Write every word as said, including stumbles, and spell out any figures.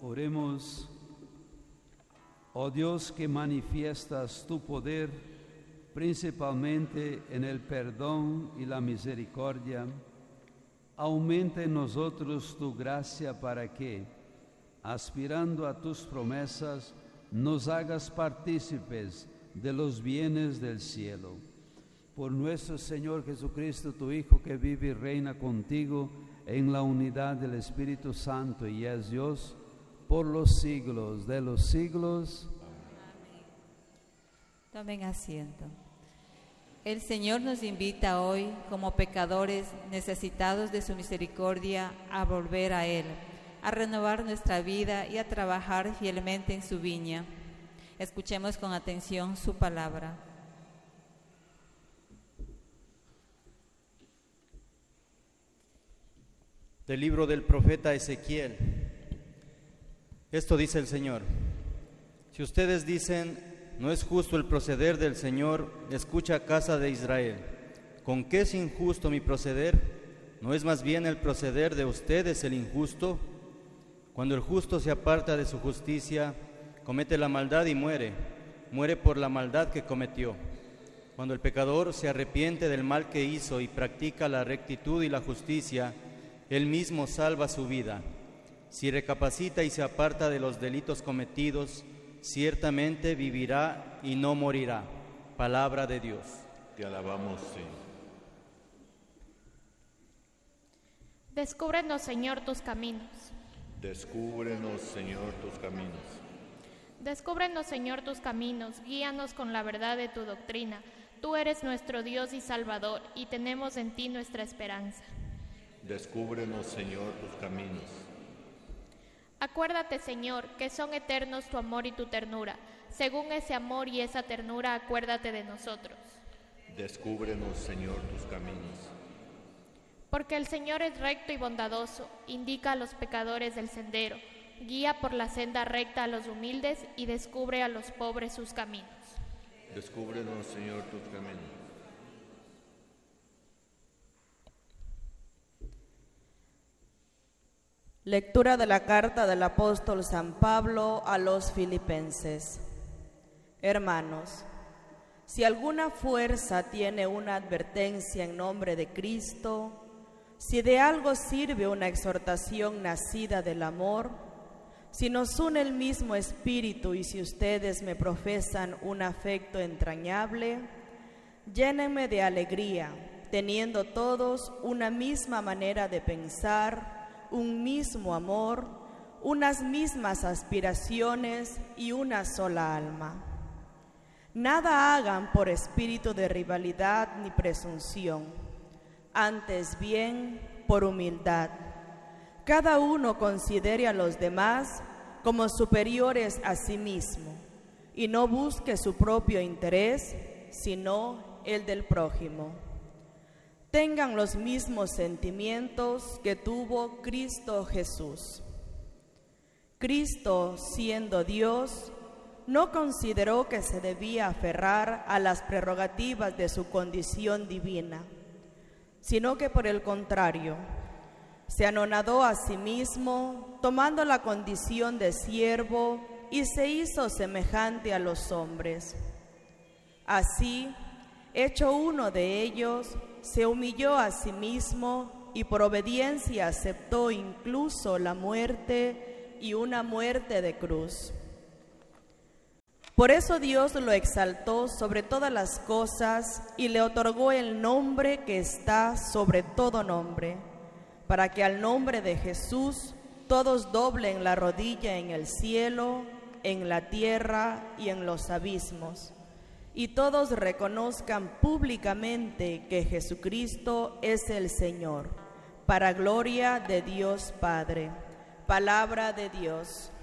Oremos. Oh Dios, que manifiestas tu poder principalmente en el perdón y la misericordia, aumenta en nosotros tu gracia para que, aspirando a tus promesas, nos hagas partícipes de los bienes del cielo. Por nuestro Señor Jesucristo, tu Hijo, que vive y reina contigo en la unidad del Espíritu Santo y es Dios por los siglos de los siglos. Amén. Tomen asiento. El Señor nos invita hoy, como pecadores necesitados de su misericordia, a volver a Él, a renovar nuestra vida y a trabajar fielmente en su viña. Escuchemos con atención su palabra. Del libro del profeta Ezequiel. Esto dice el Señor: si ustedes dicen, no es justo el proceder del Señor, escucha, casa de Israel. ¿Con qué es injusto mi proceder? ¿No es más bien el proceder de ustedes el injusto? Cuando el justo se aparta de su justicia, comete la maldad y muere, muere por la maldad que cometió. Cuando el pecador se arrepiente del mal que hizo y practica la rectitud y la justicia, él mismo salva su vida. Si recapacita y se aparta de los delitos cometidos, ciertamente vivirá y no morirá. Palabra de Dios. Te alabamos, Señor. Descúbrenos, Señor, tus caminos. Descúbrenos, Señor, tus caminos. Descúbrenos, Señor, tus caminos. Guíanos con la verdad de tu doctrina. Tú eres nuestro Dios y Salvador, y tenemos en ti nuestra esperanza. Descúbrenos, Señor, tus caminos. Acuérdate, Señor, que son eternos tu amor y tu ternura. Según ese amor y esa ternura, acuérdate de nosotros. Descúbrenos, Señor, tus caminos. Porque el Señor es recto y bondadoso, indica a los pecadores el sendero, guía por la senda recta a los humildes y descubre a los pobres sus caminos. Descúbrenos, Señor, tus caminos. Lectura de la carta del apóstol San Pablo a los Filipenses. Hermanos, si alguna fuerza tiene una advertencia en nombre de Cristo, si de algo sirve una exhortación nacida del amor, si nos une el mismo espíritu y si ustedes me profesan un afecto entrañable, llénenme de alegría, teniendo todos una misma manera de pensar, un mismo amor, unas mismas aspiraciones y una sola alma. Nada hagan por espíritu de rivalidad ni presunción, antes bien por humildad. Cada uno considere a los demás como superiores a sí mismo y no busque su propio interés, sino el del prójimo. Tengan los mismos sentimientos que tuvo Cristo Jesús. Cristo, siendo Dios, no consideró que se debía aferrar a las prerrogativas de su condición divina, sino que por el contrario, se anonadó a sí mismo, tomando la condición de siervo, y se hizo semejante a los hombres. Así, hecho uno de ellos, se humilló a sí mismo y por obediencia aceptó incluso la muerte y una muerte de cruz. Por eso Dios lo exaltó sobre todas las cosas y le otorgó el nombre que está sobre todo nombre, para que al nombre de Jesús todos doblen la rodilla en el cielo, en la tierra y en los abismos, y todos reconozcan públicamente que Jesucristo es el Señor, para gloria de Dios Padre. Palabra de Dios.